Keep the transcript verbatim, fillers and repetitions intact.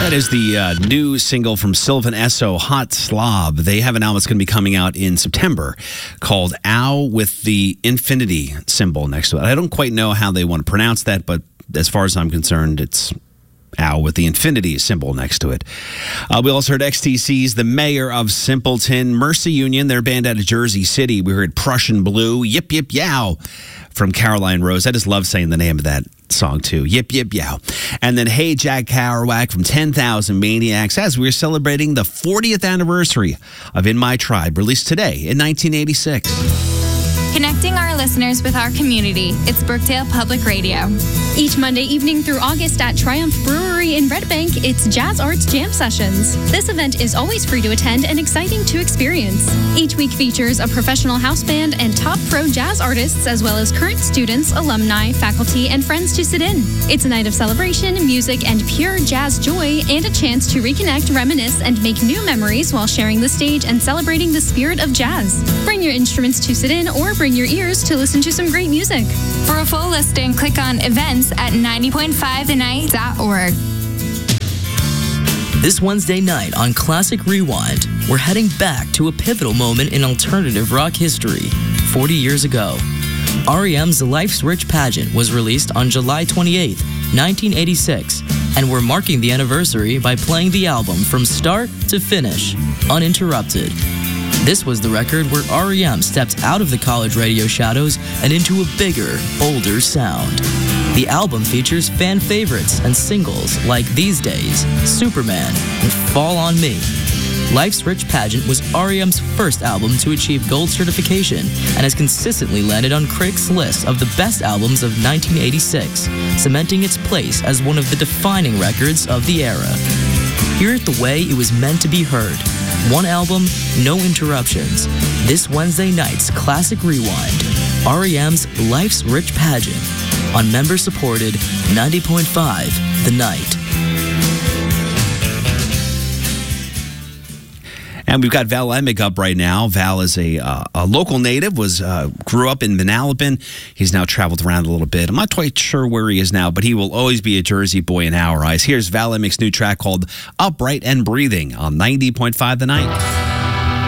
That is the uh, new single from Sylvan Esso, Hot Slob. They have an album that's going to be coming out in September called Ow with the infinity symbol next to it. I don't quite know how they want to pronounce that, but as far as I'm concerned, it's Ow with the infinity symbol next to it. Uh, we also heard X T C's The Mayor of Simpleton, Mercy Union, their band out of Jersey City. We heard Prussian Blue, Yip Yip Yow from Caroline Rose. I just love saying the name of that song too, Yip Yip Yow. And then Hey Jack Kerouac from ten thousand Maniacs, as we're celebrating the fortieth anniversary of In My Tribe, released today in nineteen eighty-six. Connecting our listeners with our community. It's Brookdale Public Radio. Each Monday evening through August at Triumph Brewery in Red Bank, it's Jazz Arts Jam Sessions. This event is always free to attend and exciting to experience. Each week features a professional house band and top pro jazz artists, as well as current students, alumni, faculty, and friends to sit in. It's a night of celebration, music, and pure jazz joy, and a chance to reconnect, reminisce, and make new memories while sharing the stage and celebrating the spirit of jazz. Bring your instruments to sit in or bring your ears to listen to some great music. For a full listing, click on events at ninety point five the night dot org. This Wednesday night on Classic Rewind, we're heading back to a pivotal moment in alternative rock history. forty years ago, R E M's Life's Rich Pageant was released on July twenty-eighth, nineteen eighty-six, and we're marking the anniversary by playing the album from start to finish, uninterrupted. This was the record where R E M stepped out of the college radio shadows and into a bigger, bolder sound. The album features fan favorites and singles like These Days, Superman, and Fall on Me. Life's Rich Pageant was R E M's first album to achieve gold certification and has consistently landed on Critics' list of the best albums of nineteen eighty-six, cementing its place as one of the defining records of the era. Hear it the way it was meant to be heard. One album, no interruptions. This Wednesday night's Classic Rewind, R E M's Life's Rich Pageant, on member-supported ninety point five The Night. And we've got Val Emick up right now. Val is a, uh, a local native, was uh, grew up in Manalapan. He's now traveled around a little bit. I'm not quite sure where he is now, but he will always be a Jersey boy in our eyes. Here's Val Emick's new track called Upright and Breathing on ninety point five The Night.